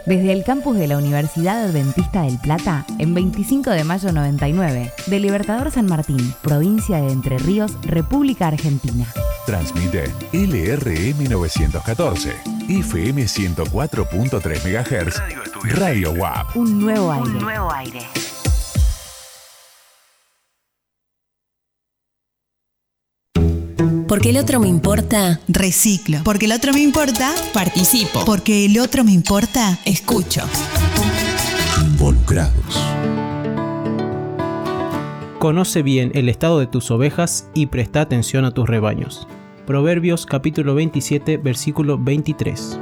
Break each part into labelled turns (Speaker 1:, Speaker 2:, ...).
Speaker 1: Desde el campus de la Universidad Adventista del Plata, en 25 de mayo 99, de Libertador San Martín, provincia de Entre Ríos, República Argentina.
Speaker 2: Transmite LRM 914, FM 104.3 MHz, Radio WAP.
Speaker 1: Un nuevo aire.
Speaker 3: Un nuevo aire.
Speaker 4: Porque el otro me importa,
Speaker 5: reciclo. Porque el otro me importa,
Speaker 4: participo.
Speaker 5: Porque el otro me importa,
Speaker 4: escucho.
Speaker 2: Involucrados.
Speaker 6: Conoce bien el estado de tus ovejas y presta atención a tus rebaños. Proverbios capítulo 27, versículo 23.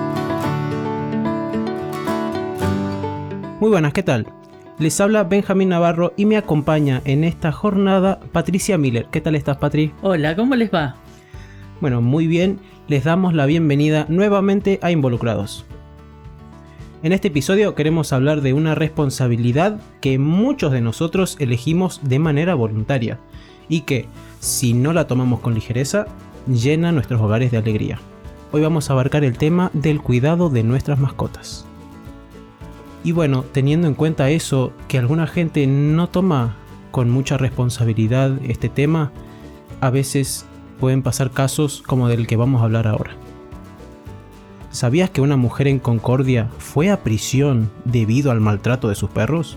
Speaker 6: Muy buenas, ¿qué tal? Les habla Benjamín Navarro y me acompaña en esta jornada Patricia Miller. ¿Qué tal estás, Patri?
Speaker 7: Hola, ¿cómo les va?
Speaker 6: Bueno, muy bien. Les damos la bienvenida nuevamente a Involucrados. En este episodio queremos hablar de una responsabilidad que muchos de nosotros elegimos de manera voluntaria y que, si no la tomamos con ligereza, llena nuestros hogares de alegría. Hoy vamos a abarcar el tema del cuidado de nuestras mascotas. Y bueno, teniendo en cuenta eso, que alguna gente no toma con mucha responsabilidad este tema, a veces pueden pasar casos como del que vamos a hablar ahora. ¿Sabías que una mujer en Concordia fue a prisión debido al maltrato de sus perros?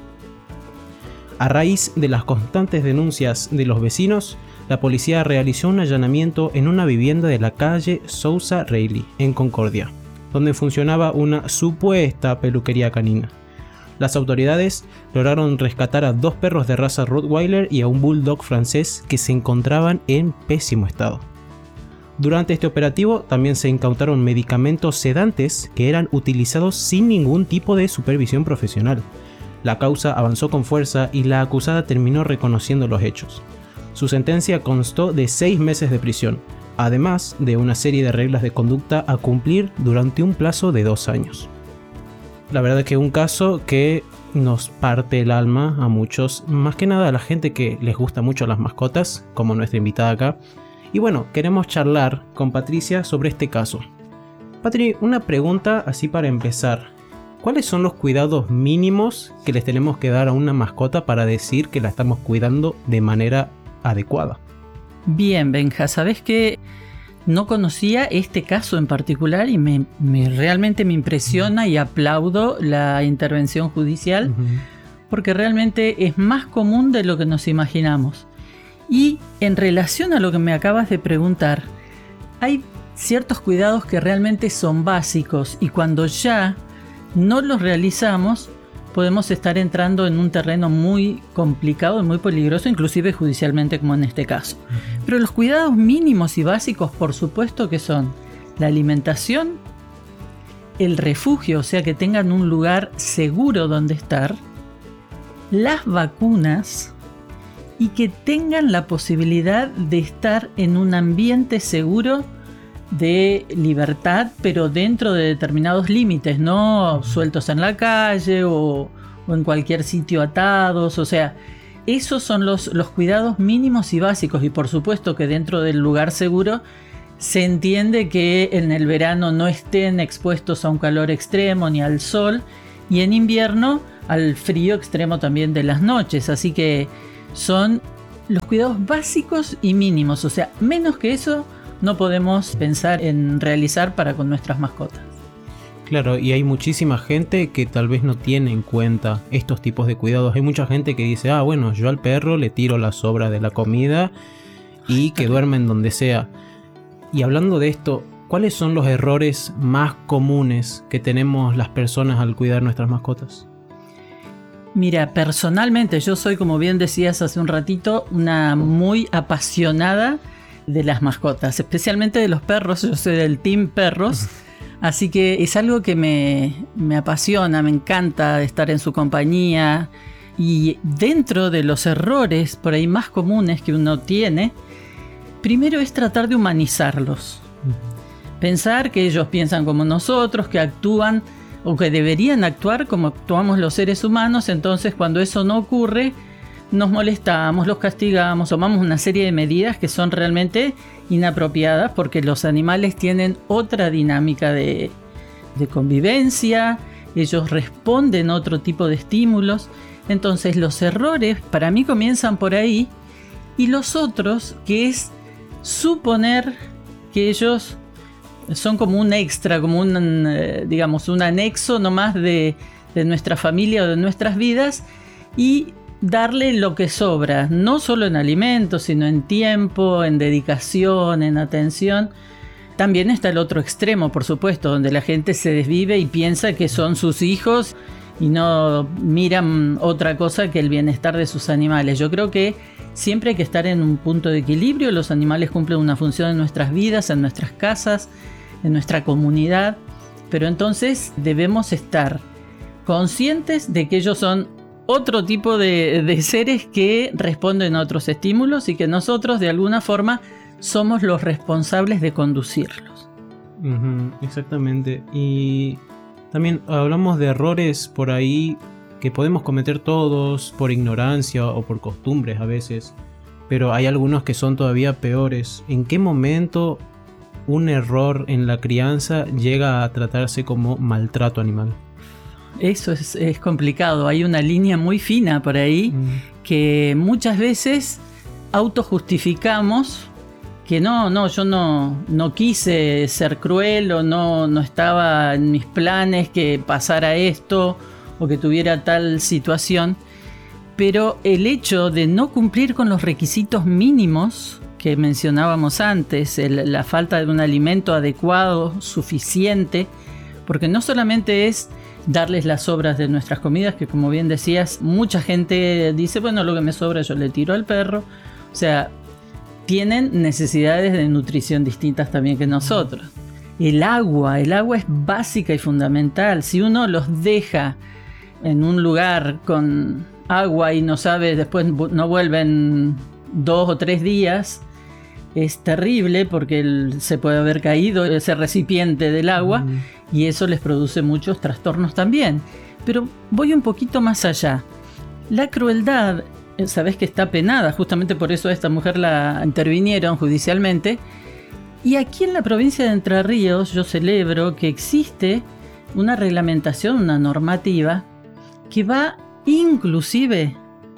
Speaker 6: A raíz de las constantes denuncias de los vecinos, la policía realizó un allanamiento en una vivienda de la calle Sousa Reilly, en Concordia, donde funcionaba una supuesta peluquería canina. Las autoridades lograron rescatar a 2 perros de raza Rottweiler y a un bulldog francés que se encontraban en pésimo estado. Durante este operativo también se incautaron medicamentos sedantes que eran utilizados sin ningún tipo de supervisión profesional. La causa avanzó con fuerza y la acusada terminó reconociendo los hechos. Su sentencia constó de 6 meses de prisión, además de una serie de reglas de conducta a cumplir durante un plazo de 2 años. La verdad es que es un caso que nos parte el alma a muchos, más que nada a la gente que les gusta mucho las mascotas, como nuestra invitada acá. Y bueno, queremos charlar con Patricia sobre este caso. Patri, una pregunta así para empezar. ¿Cuáles son los cuidados mínimos que les tenemos que dar a una mascota para decir que la estamos cuidando de manera adecuada?
Speaker 7: Bien, Benja, ¿sabés qué? No conocía este caso en particular y realmente me impresiona y aplaudo la intervención judicial porque realmente es más común de lo que nos imaginamos. Y en relación a lo que me acabas de preguntar, hay ciertos cuidados que realmente son básicos y cuando ya no los realizamos podemos estar entrando en un terreno muy complicado y muy peligroso, inclusive judicialmente como en este caso. Pero los cuidados mínimos y básicos, por supuesto que son la alimentación, el refugio, o sea que tengan un lugar seguro donde estar, las vacunas y que tengan la posibilidad de estar en un ambiente seguro de libertad, pero dentro de determinados límites, no sueltos en la calle o en cualquier sitio atados. O sea, esos son los cuidados mínimos y básicos. Y por supuesto que dentro del lugar seguro se entiende que en el verano no estén expuestos a un calor extremo ni al sol, y en invierno al frío extremo también de las noches. Así que son los cuidados básicos y mínimos. O sea, menos que eso no podemos pensar en realizar para con nuestras mascotas.
Speaker 6: Claro, y hay muchísima gente que tal vez no tiene en cuenta estos tipos de cuidados. Hay mucha gente que dice, bueno, yo al perro le tiro las sobras de la comida y que duerme en donde sea. Y hablando de esto, ¿cuáles son los errores más comunes que tenemos las personas al cuidar nuestras mascotas?
Speaker 7: Mira, personalmente yo soy, como bien decías hace un ratito, una muy apasionada de las mascotas, especialmente de los perros. Yo soy del team perros, así que es algo que me apasiona, me encanta estar en su compañía. Y dentro de los errores por ahí más comunes que uno tiene, primero es tratar de humanizarlos. Pensar que ellos piensan como nosotros, que actúan o que deberían actuar como actuamos los seres humanos. Entonces, cuando eso no ocurre, nos molestamos, los castigamos, tomamos una serie de medidas que son realmente inapropiadas porque los animales tienen otra dinámica de convivencia ellos responden a otro tipo de estímulos. Entonces los errores para mí comienzan por ahí, y los otros, que es suponer que ellos son como un extra, como un, digamos, un anexo nomás de nuestra familia o de nuestras vidas, y darle lo que sobra, no solo en alimentos, sino en tiempo, en dedicación, en atención. También está el otro extremo, por supuesto, donde la gente se desvive y piensa que son sus hijos y no miran otra cosa que el bienestar de sus animales. Yo creo que siempre hay que estar en un punto de equilibrio. Los animales cumplen una función en nuestras vidas, en nuestras casas, en nuestra comunidad, pero entonces debemos estar conscientes de que ellos son otro tipo de seres que responden a otros estímulos y que nosotros de alguna forma somos los responsables de conducirlos.
Speaker 6: Exactamente. Y también hablamos de errores por ahí que podemos cometer todos por ignorancia o por costumbres a veces, pero hay algunos que son todavía peores. ¿En qué momento un error en la crianza llega a tratarse como maltrato animal?
Speaker 7: Eso es complicado, hay una línea muy fina por ahí que muchas veces autojustificamos que yo no quise ser cruel, o no estaba en mis planes que pasara esto o que tuviera tal situación, pero el hecho de no cumplir con los requisitos mínimos que mencionábamos antes, la falta de un alimento adecuado, suficiente, porque no solamente es darles las sobras de nuestras comidas, que como bien decías, mucha gente dice, bueno, lo que me sobra yo le tiro al perro. O sea, tienen necesidades de nutrición distintas también que nosotros. El agua es básica y fundamental. Si uno los deja en un lugar con agua y no sabe, después no vuelven 2 o 3 días, es terrible porque se puede haber caído ese recipiente del agua y eso les produce muchos trastornos también. Pero voy un poquito más allá. La crueldad, sabés que está penada, justamente por eso a esta mujer la intervinieron judicialmente. Y aquí en la provincia de Entre Ríos yo celebro que existe una reglamentación, una normativa que va inclusive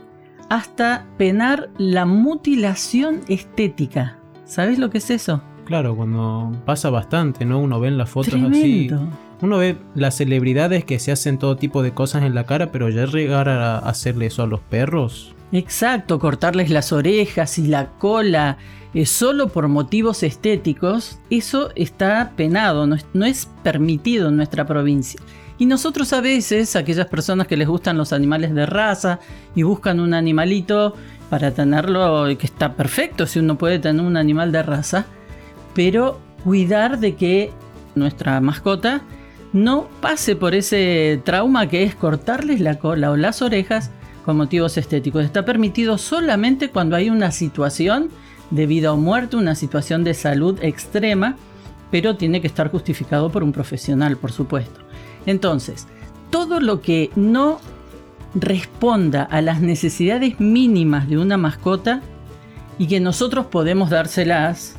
Speaker 7: hasta penar la mutilación estética. ¿Sabés lo que es eso?
Speaker 6: Claro, cuando pasa bastante, ¿no? Uno ve en las fotos
Speaker 7: Tremendo.
Speaker 6: Así. Uno ve las celebridades que se hacen todo tipo de cosas en la cara, pero ya llegar a hacerle eso a los perros.
Speaker 7: Exacto, cortarles las orejas y la cola solo por motivos estéticos, eso está penado, no es permitido en nuestra provincia. Y nosotros a veces, aquellas personas que les gustan los animales de raza y buscan un animalito para tenerlo, que está perfecto si uno puede tener un animal de raza, pero cuidar de que nuestra mascota no pase por ese trauma que es cortarles la cola o las orejas con motivos estéticos. Está permitido solamente cuando hay una situación de vida o muerte, una situación de salud extrema, pero tiene que estar justificado por un profesional, por supuesto. Entonces, todo lo que no responda a las necesidades mínimas de una mascota y que nosotros podemos dárselas,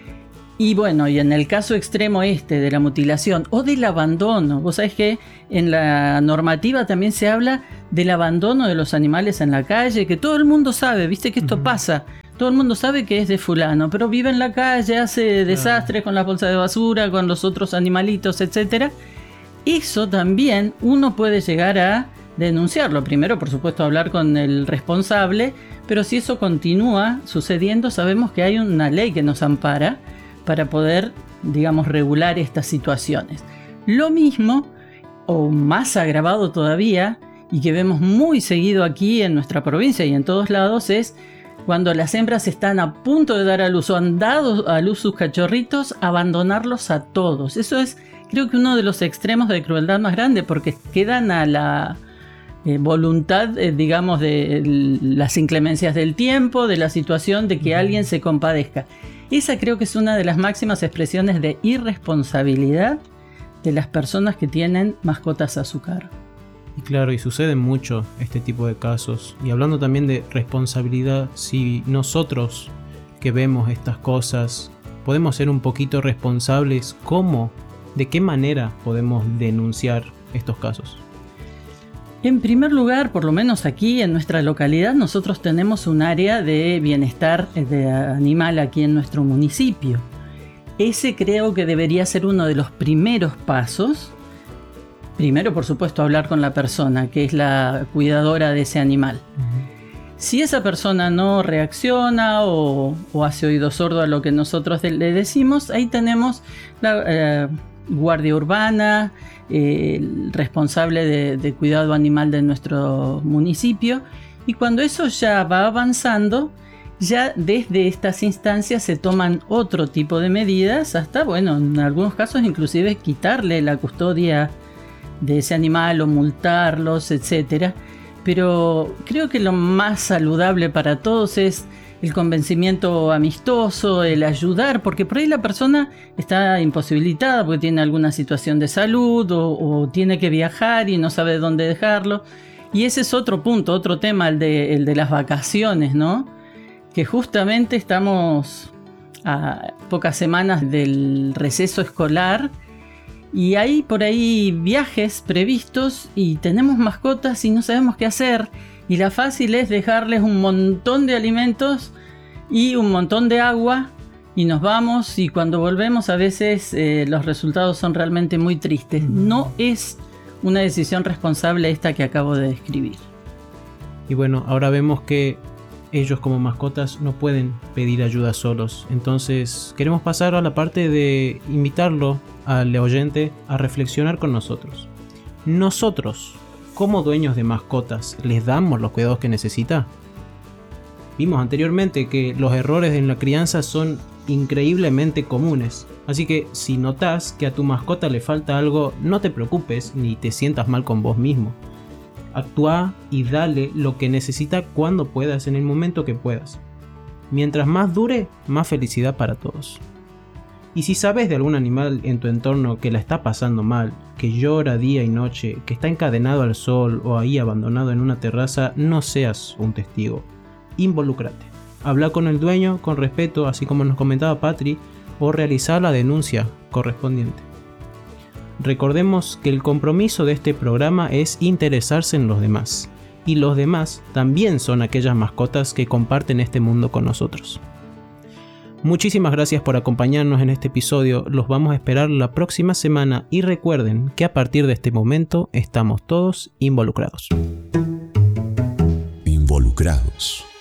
Speaker 7: y bueno, y en el caso extremo de la mutilación o del abandono, vos sabés que en la normativa también se habla del abandono de los animales en la calle, que todo el mundo sabe, viste que esto pasa, todo el mundo sabe que es de fulano, pero vive en la calle, hace desastres con la bolsa de basura, con los otros animalitos, etc. Eso también uno puede llegar a denunciarlo. Primero, por supuesto, hablar con el responsable, pero si eso continúa sucediendo, sabemos que hay una ley que nos ampara para poder, digamos, regular estas situaciones. Lo mismo, o más agravado todavía, y que vemos muy seguido aquí en nuestra provincia y en todos lados, es cuando las hembras están a punto de dar a luz o han dado a luz sus cachorritos, abandonarlos a todos. Eso es, creo que uno de los extremos de crueldad más grande, porque quedan a la voluntad, digamos, de las inclemencias del tiempo, de la situación, de que alguien se compadezca. Esa creo que es una de las máximas expresiones de irresponsabilidad de las personas que tienen mascotas a su cargo.
Speaker 6: Y claro, y sucede mucho este tipo de casos. Y hablando también de responsabilidad, si nosotros que vemos estas cosas podemos ser un poquito responsables, ¿cómo ¿De qué manera podemos denunciar estos casos?
Speaker 7: En primer lugar, por lo menos aquí en nuestra localidad, nosotros tenemos un área de bienestar de animal aquí en nuestro municipio. Ese creo que debería ser uno de los primeros pasos. Primero, por supuesto, hablar con la persona que es la cuidadora de ese animal. Si esa persona no reacciona o hace oído sordo a lo que nosotros le decimos, ahí tenemos la guardia urbana, el responsable de cuidado animal de nuestro municipio. Y cuando eso ya va avanzando, ya desde estas instancias se toman otro tipo de medidas, hasta, bueno, en algunos casos inclusive quitarle la custodia de ese animal o multarlos, etcétera. Pero creo que lo más saludable para todos es el convencimiento amistoso, el ayudar, porque por ahí la persona está imposibilitada porque tiene alguna situación de salud o tiene que viajar y no sabe dónde dejarlo. Y ese es otro punto, otro tema, el de las vacaciones, ¿no? Que justamente estamos a pocas semanas del receso escolar y hay por ahí viajes previstos y tenemos mascotas y no sabemos qué hacer. Y la fácil es dejarles un montón de alimentos y un montón de agua y nos vamos, y cuando volvemos a veces los resultados son realmente muy tristes. No es una decisión responsable esta que acabo de describir.
Speaker 6: Y bueno, ahora vemos que ellos como mascotas no pueden pedir ayuda solos. Entonces queremos pasar a la parte de invitarlo al oyente a reflexionar con nosotros. Nosotros, como dueños de mascotas, ¿les damos los cuidados que necesita? Vimos anteriormente que los errores en la crianza son increíblemente comunes. Así que si notas que a tu mascota le falta algo, no te preocupes ni te sientas mal con vos mismo. Actúa y dale lo que necesita cuando puedas, en el momento que puedas. Mientras más dure, más felicidad para todos. Y si sabes de algún animal en tu entorno que la está pasando mal, que llora día y noche, que está encadenado al sol o ahí abandonado en una terraza, no seas un testigo. Involúcrate. Habla con el dueño con respeto, así como nos comentaba Patri, o realizar la denuncia correspondiente. Recordemos que el compromiso de este programa es interesarse en los demás, y los demás también son aquellas mascotas que comparten este mundo con nosotros. Muchísimas gracias por acompañarnos en este episodio, los vamos a esperar la próxima semana y recuerden que a partir de este momento estamos todos involucrados.
Speaker 2: Involucrados.